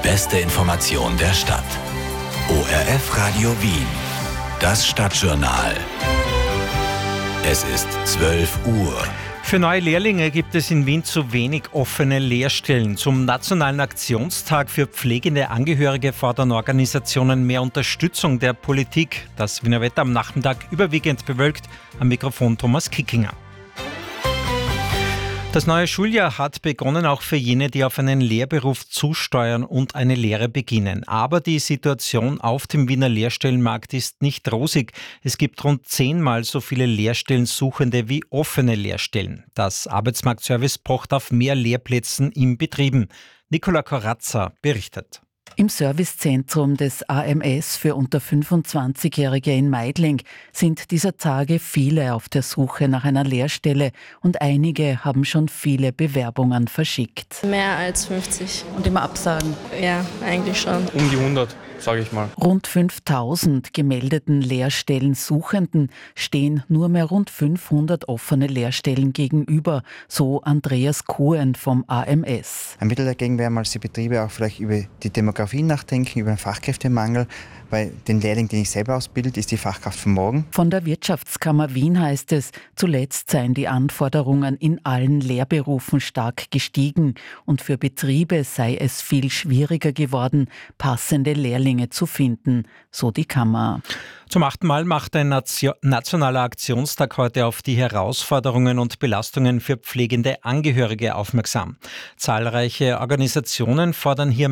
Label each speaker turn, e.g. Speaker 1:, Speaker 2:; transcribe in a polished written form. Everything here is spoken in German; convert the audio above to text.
Speaker 1: beste Information der Stadt. ORF Radio Wien. Das Stadtjournal. Es ist 12 Uhr.
Speaker 2: Für neue Lehrlinge gibt es in Wien zu wenig offene Lehrstellen. Zum Nationalen Aktionstag für pflegende Angehörige fordern Organisationen mehr Unterstützung der Politik. Das Wiener Wetter am Nachmittag überwiegend bewölkt. Am Mikrofon Thomas Kickinger. Das neue Schuljahr hat begonnen, auch für jene, die auf einen Lehrberuf zusteuern und eine Lehre beginnen. Aber die Situation auf dem Wiener Lehrstellenmarkt ist nicht rosig. Es gibt rund 10-mal so viele Lehrstellensuchende wie offene Lehrstellen. Das Arbeitsmarktservice pocht auf mehr Lehrplätzen in Betrieben. Nicola Corazza berichtet.
Speaker 3: Im Servicezentrum des AMS für unter 25-Jährige in Meidling sind dieser Tage viele auf der Suche nach einer Lehrstelle und einige haben schon viele Bewerbungen verschickt.
Speaker 4: Mehr als 50.
Speaker 3: Und immer Absagen?
Speaker 4: Ja, eigentlich schon.
Speaker 5: Um die 100, sage ich mal.
Speaker 3: Rund 5000 gemeldeten Lehrstellensuchenden stehen nur mehr rund 500 offene Lehrstellen gegenüber, so Andreas Kuhn vom AMS.
Speaker 6: Ein Mittel dagegen wäre mal, dass die Betriebe auch vielleicht über die Demografie nachdenken, über den Fachkräftemangel, weil den Lehrling, den ich selber ausbilde, ist die Fachkraft von morgen.
Speaker 3: Von der Wirtschaftskammer Wien heißt es, zuletzt seien die Anforderungen in allen Lehrberufen stark gestiegen und für Betriebe sei es viel schwieriger geworden, passende Lehrlinge zu finden, so die Kammer.
Speaker 2: Zum 8. Mal macht ein nationaler Aktionstag heute auf die Herausforderungen und Belastungen für pflegende Angehörige aufmerksam. Zahlreiche Organisationen fordern hier